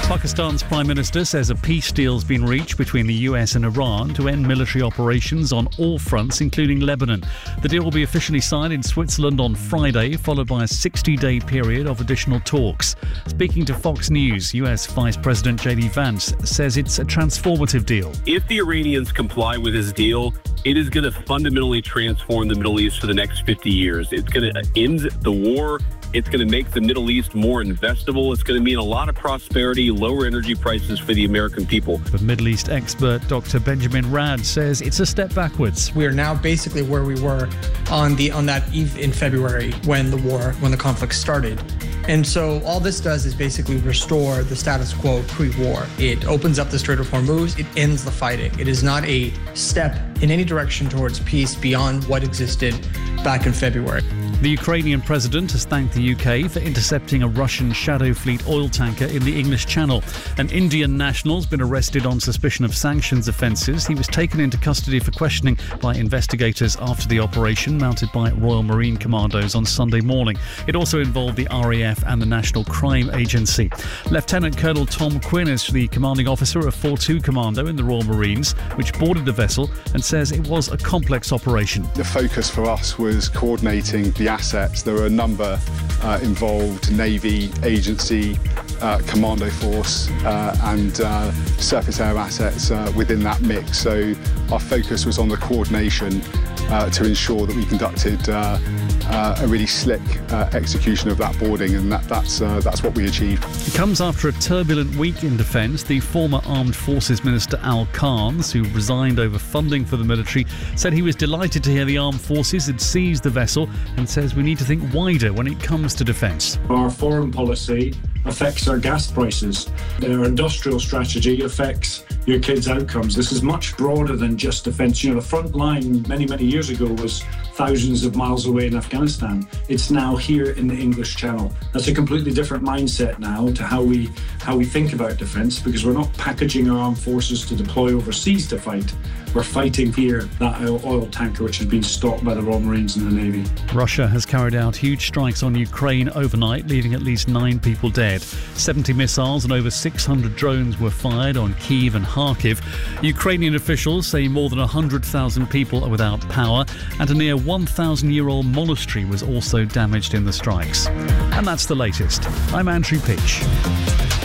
Pakistan's Prime Minister says a peace deal's been reached between the US and Iran to end military operations on all fronts, including Lebanon. The deal will be officially signed in Switzerland on Friday, followed by a 60-day period of additional talks. Speaking to Fox News, US Vice President J.D. Vance says it's a transformative deal. If the Iranians comply with this deal, it is going to fundamentally transform the Middle East for the next 50 years. It's going to end the war. It's going to make the Middle East more investable. It's going to mean a lot of prosperity, lower energy prices for the American people. But Middle East expert Dr. Benjamin Rad says it's a step backwards. We are now basically where we were on that eve in February when the conflict started. And so all this does is basically restore the status quo pre-war. It opens up the Strait of Hormuz. It ends the fighting. It is not a step in any direction towards peace beyond what existed back in February. The Ukrainian president has thanked the UK for intercepting a Russian Shadow Fleet oil tanker in the English Channel. An Indian national has been arrested on suspicion of sanctions offences. He was taken into custody for questioning by investigators after the operation mounted by Royal Marine Commandos on Sunday morning. It also involved the RAF and the National Crime Agency. Lieutenant Colonel Tom Quinn is the commanding officer of 4-2 Commando in the Royal Marines, which boarded the vessel, and says it was a complex operation. The focus for us was coordinating the assets. There were a number involved: Navy, agency, commando force and surface air assets within that mix. So our focus was on the coordination to ensure that we conducted a really slick execution of that boarding, and that's what we achieved. It comes after a turbulent week in defence. The former Armed Forces Minister Al Carnes, who resigned over funding for the military, said he was delighted to hear the Armed Forces had seized the vessel and says we need to think wider when it comes to defence. Our foreign policy affects our gas prices. Our industrial strategy affects your kids' outcomes. This is much broader than just defence. You know, the front line many years ago was thousands of miles away in Afghanistan. It's now here in the English Channel. That's a completely different mindset now to how we think about defence, because we're not packaging our armed forces to deploy overseas to fight. We're fighting here that oil tanker which has been stopped by the Royal Marines and the Navy. Russia has carried out huge strikes on Ukraine overnight, leaving at least 9 people dead. 70 missiles and over 600 drones were fired on Kyiv and Kharkiv. Ukrainian officials say more than 100,000 people are without power, and a near 1,000-year-old monastery was also damaged in the strikes. And that's the latest. I'm Andrew Pitch.